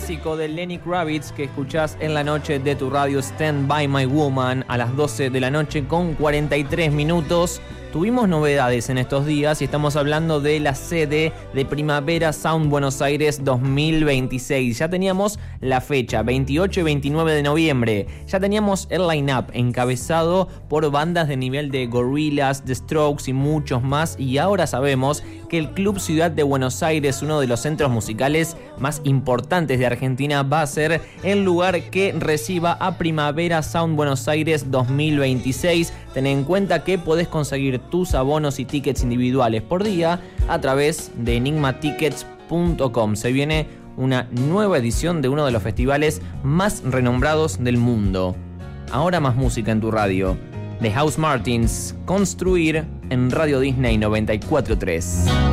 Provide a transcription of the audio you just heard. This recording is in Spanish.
clásico de Lenny Kravitz que escuchás en la noche de tu radio, Stand By My Woman, a las 12 de la noche con 43 minutos. Tuvimos novedades en estos días y estamos hablando de la sede de Primavera Sound Buenos Aires 2026. Ya teníamos la fecha, 28 y 29 de noviembre. Ya teníamos el line-up encabezado por bandas de nivel de Gorillaz, The Strokes y muchos más. Y ahora sabemos que el Club Ciudad de Buenos Aires, uno de los centros musicales más importantes de Argentina, va a ser el lugar que reciba a Primavera Sound Buenos Aires 2026. Ten en cuenta que podés conseguir tus abonos y tickets individuales por día a través de enigmatickets.com. Se viene una nueva edición de uno de los festivales más renombrados del mundo. Ahora más música en tu radio. The House Martins, Construir, en Radio Disney 94.3.